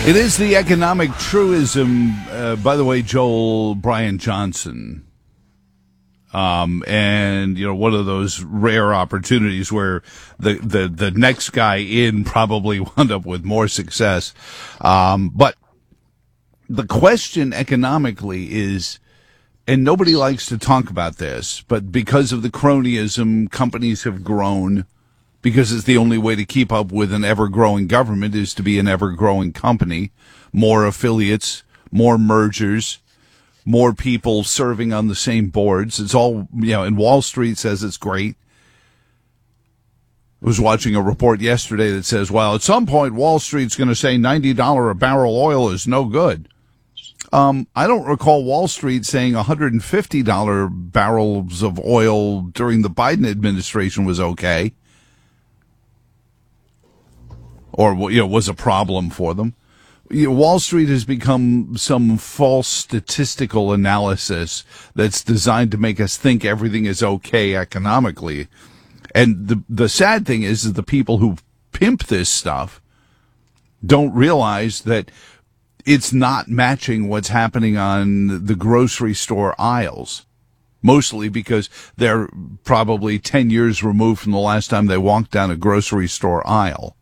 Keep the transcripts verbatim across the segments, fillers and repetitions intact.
It is the economic truism. Uh, by the way, Joel Brian Johnson. Um, and, you know, one of those rare opportunities where the, the, the next guy in probably wound up with more success. Um, but the question economically is, and nobody likes to talk about this, but because of the cronyism, companies have grown. Because it's the only way to keep up with an ever-growing government is to be an ever-growing company. More affiliates, more mergers, more people serving on the same boards. It's all, you know, and Wall Street says it's great. I was watching a report yesterday that says, well, at some point Wall Street's going to say ninety dollars a barrel oil is no good. Um, I don't recall Wall Street saying one hundred fifty dollars barrels of oil during the Biden administration was okay. Or, you know, was a problem for them. You know, Wall Street has become some false statistical analysis that's designed to make us think everything is okay economically. And the the sad thing is that the people who pimp this stuff don't realize that it's not matching what's happening on the grocery store aisles. Mostly because they're probably ten years removed from the last time they walked down a grocery store aisle.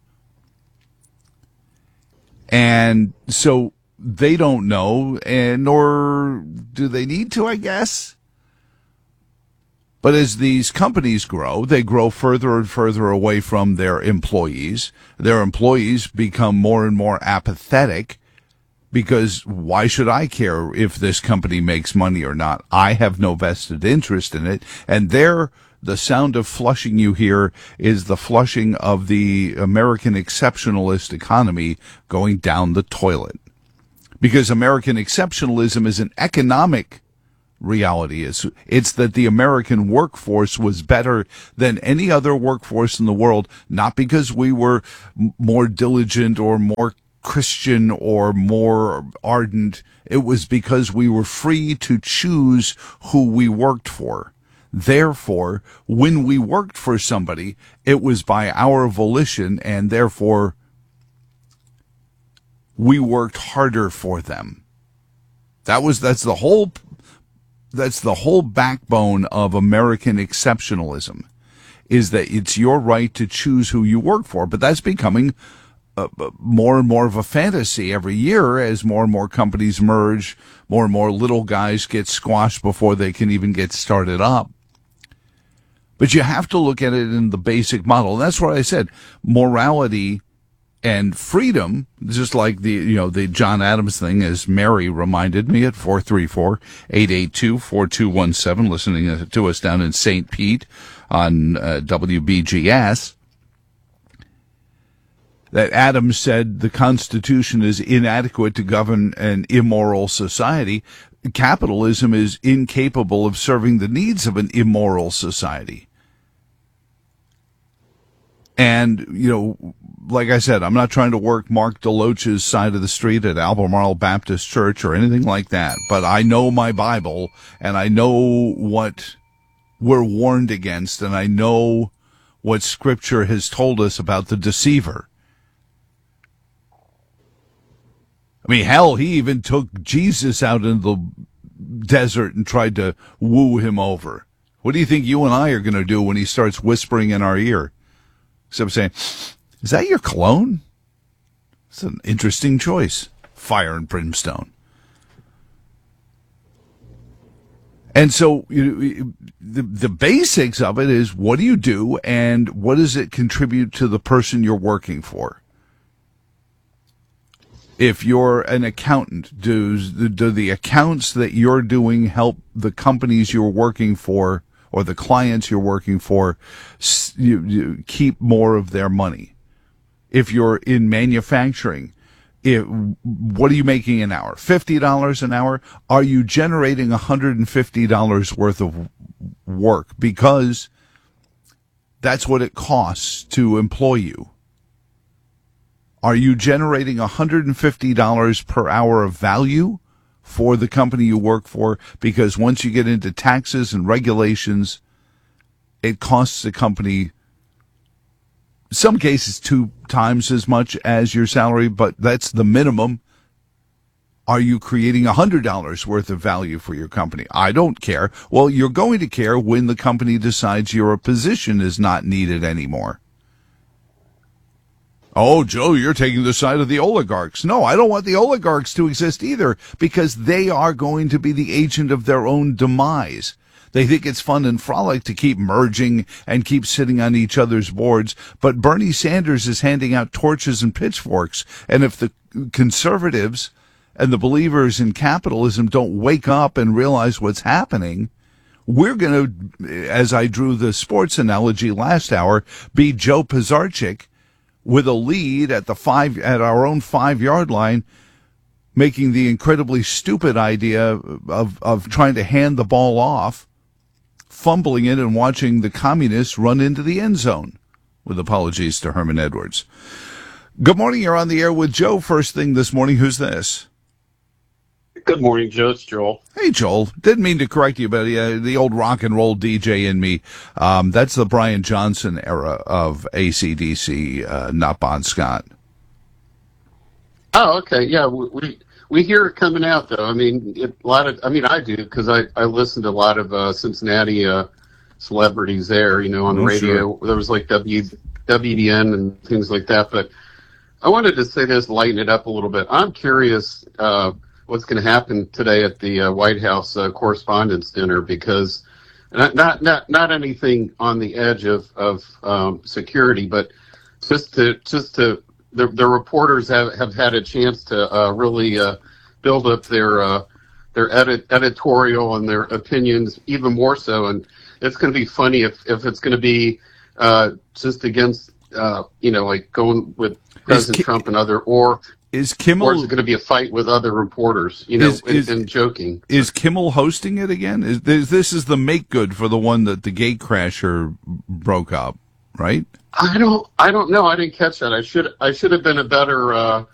And so they don't know, and nor do they need to, I guess. But as these companies grow, they grow further and further away from their employees. Their employees become more and more apathetic because why should I care if this company makes money or not? I have no vested interest in it. And there, the sound of flushing you hear is the flushing of the American exceptionalist economy going down the toilet. Because American exceptionalism is an economic reality. It's, it's that the American workforce was better than any other workforce in the world, not because we were more diligent or more Christian or more ardent. It was because we were free to choose who we worked for. Therefore, when we worked for somebody, it was by our volition, and therefore we worked harder for them. That was that's the whole that's the whole backbone of American exceptionalism, is that it's your right to choose who you work for. But that's becoming uh, more and more of a fantasy every year as more and more companies merge, more and more little guys get squashed before they can even get started up. But you have to look at it in the basic model. And that's what I said. Morality and freedom, just like the, you know, the John Adams thing, as Mary reminded me at four three four, eight eight two, four two one seven, listening to us down in Saint Pete on uh, W B G S, that Adams said the Constitution is inadequate to govern an immoral society. Capitalism is incapable of serving the needs of an immoral society. And, you know, like I said, I'm not trying to work Mark DeLoach's side of the street at Albemarle Baptist Church or anything like that, but I know my Bible, and I know what we're warned against, and I know what Scripture has told us about the deceiver. I mean, hell, he even took Jesus out in the desert and tried to woo him over. What do you think you and I are going to do when he starts whispering in our ear? Except saying, is that your cologne? It's an interesting choice. Fire and brimstone. And so you, the, the basics of it is, what do you do and what does it contribute to the person you're working for? If you're an accountant, do, do the accounts that you're doing help the companies you're working for or the clients you're working for you, you keep more of their money? If you're in manufacturing, if, what are you making an hour? fifty dollars an hour? Are you generating one hundred fifty dollars worth of work? Because that's what it costs to employ you. Are you generating one hundred fifty dollars per hour of value for the company you work for? Because once you get into taxes and regulations, it costs the company some cases two times as much as your salary, but that's the minimum. Are you creating one hundred dollars worth of value for your company? I don't care. Well, you're going to care when the company decides your position is not needed anymore. Oh, Joe, you're taking the side of the oligarchs. No, I don't want the oligarchs to exist either, because they are going to be the agent of their own demise. They think it's fun and frolic to keep merging and keep sitting on each other's boards, but Bernie Sanders is handing out torches and pitchforks, and if the conservatives and the believers in capitalism don't wake up and realize what's happening, we're going to, as I drew the sports analogy last hour, be Joe Pisarcik with a lead at the five, at our own five-yard line, making the incredibly stupid idea of, of trying to hand the ball off, fumbling it, and watching the communists run into the end zone, with apologies to Herman Edwards. Good morning. You're on the air with Joe. First thing this morning, who's this? Good morning, Joe. It's Joel. Hey, Joel. Didn't mean to correct you, but uh, the old rock and roll D J in me. Um, that's the Brian Johnson era of A C D C, uh, not Bon Scott. Oh, okay. Yeah, we we, we hear it coming out, though. I mean, it, a lot of. I mean, I do, because I, I listen to a lot of uh, Cincinnati uh, celebrities there, you know, on the Oh, radio. sure. There was like W, W D N and things like that. But I wanted to say this, lighten it up a little bit. I'm curious uh, what's going to happen today at the uh, White House uh, Correspondents' Dinner, because not not not not anything on the edge of of um, security, but just to just to the the reporters have, have had a chance to uh, really uh, build up their uh, their edit, editorial and their opinions even more so, and it's going to be funny if if it's going to be uh, just against uh, you know, like going with President Ki- Trump and other, or Is Kimmel, or is it going to be a fight with other reporters, you know, Is- and, is- and joking? is Kimmel hosting it again? Is this, this is the make good for the one that the gate crasher broke up, right? I don't, I don't know. I didn't catch that. I should, I should have been a better uh,